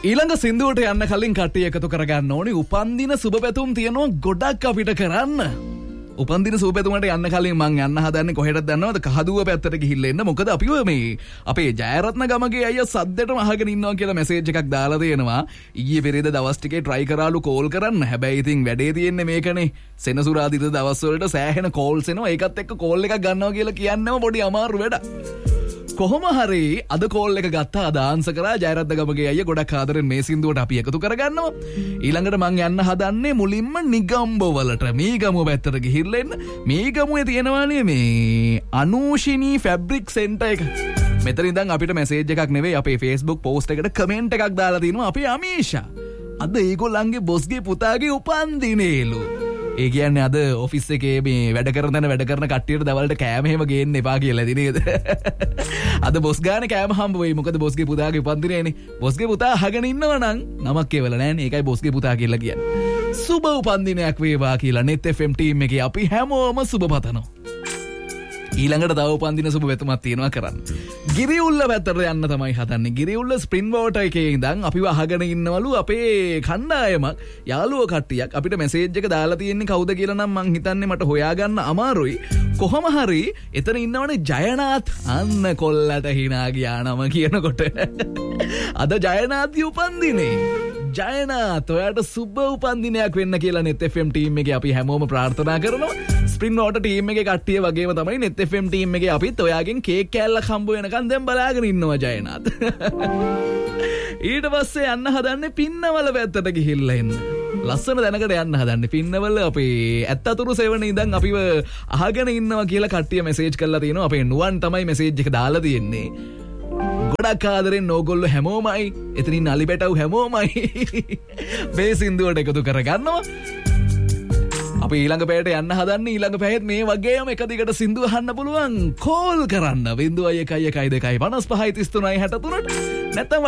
ඊළඟ සින්දුවට යන්න කලින් කට්ටිය එකතු කරගන්න ඕනි උපන්දින සුබ පැතුම් තියෙනවා ගොඩක් අපිට කරන්න. උපන්දින සුබ පැතුමට යන්න කලින් මං යන්න හදන්නේ කොහෙටද දන්නවද? කහදුව පැත්තට ගිහිල්ලා එන්න. මොකද අපිව මේ අපේ ජයරත්න ගමගේ අයියා සද්දෙටම අහගෙන ඉන්නවා කියලා මැසේජ් එකක් දාලා තියෙනවා. ඊයේ පෙරේද දවස් ටිකේ try කරාලු කෝල් කරන්න. හැබැයි ඉතින් වැඩේ තියෙන්නේ මේකනේ. සෙනසුරාදිට දවස් වලට සෑහෙන කෝල්ස් එනවා. ඒකත් එක්ක කෝල් එකක් ගන්නවා කියලා කියන්නම පොඩි අමාරු වැඩක්. කොහොම හරි අද කෝල් එක ගත්තා අද ආන්සර් කරා ජයරත්න ගමගේ අයියා ගොඩක් ආදරෙන් මේ සින්දුවට අපි එකතු කරගන්නවා. ඊළඟට මං යන්න හදන්නේ මුලින්ම නිගම්බෝ වලට මීගමුව පැත්තට ගිහිල්ලා එන්න. මීගමුවේ තියෙනවානේ මේ අනූෂිනී ෆැබ්‍රික් සෙන්ටර් එක. මෙතන ඉඳන් අපිට මැසේජ් එකක් නෙවෙයි අපේ Facebook post එකට කමෙන්ට් එකක් දාලා තිනවා අපේ අමීෂා. අද ඒගොල්ලන්ගේ බොස්ගේ පුතාගේ උපන්දිනේලු. ඒ කියන්නේ අද ඔෆිස් එකේ මේ වැඩ කරන කට්ටියට දවල්ට කෑම එහෙම ගේන්න එපා කියලා නේද? අද බොස් ගානේ කෑම හම්බ වෙයි. මොකද බොස්ගේ පුතාගේ උපන්දිනේනේ. බොස්ගේ පුතා අහගෙන ඉන්නවා නම් නමක් කියවල නෑනේ. ඒකයි බොස්ගේ පුතා කියලා කියන්නේ. සුබ උපන්දිනයක් වේවා කියලා net fm ටීම් එකේ අපි හැමෝම සුබ පතනවා. ඊළඟට තව උපන්දින සුබ වෙතුමක් තියෙනවා කරන්න. ගිරිඋල්ල පැත්තට යන්න තමයි හදන්නේ. ගිරිඋල්ල ස්ප්‍රින් වෝටර් එකේ ඉඳන් අපිව අහගෙන ඉන්නවලු අපේ කණ්ඩායමක් යාළුවෝ කට්ටියක් අපිට මැසේජ් එක දාලා තියෙන්නේ කවුද කියලා නම් මං හිතන්නේ මට හොයාගන්න අමාරුයි. කොහොම හරි එතන ඉන්නවනේ ජයනාත්. අන්න කොල්ලට hina ගියා නම කියනකොට. අද ජයනාත්ගේ උපන්දිනේ. ජයනාත් ඔයාට සුබ උපන්දිනයක් වෙන්න කියලා net fm ටීම් එකේ අපි හැමෝම ප්‍රාර්ථනා කරනවා. ස්ප්‍රින් වෝටර් ටීම් එකේ කට්ටිය වගේම තමයි net fm ටීම් එකේ අපිත් ඔයාගෙන් කේක් කෑල්ලක් හම්බ වෙනකන් දැන් බලාගෙන ඉන්නවා ජයනාත්. ඊට පස්සේ යන්න හදන්නේ පින්නවල පැත්තට ගිහිල්ලා එන්න. ලස්සන දැනකට යන්න හදන්නේ පින්නවල අපේ ඇත්තතුරු සෙවණ ඉඳන් අපිව අහගෙන ඉන්නවා කියලා කට්ටිය මැසේජ් කරලා තියෙනවා. අපේ නුවන් තමයි මැසේජ් එක දාලා තියෙන්නේ. ගොඩක් ආදරෙන් ඕගොල්ලෝ හැමෝමයි එතනින් අලි බැටව් හැමෝමයි මේ සින්දුවට එකතු කරගන්නවා. අපි ඊළඟ පැයට යන්න හදන්නේ. ඊළඟ පැයෙත් මේ වගේම එක දිගට සින්දු අහන්න පුළුවන්. කෝල් කරන්න 0112 55 33 63ට නැත්නම්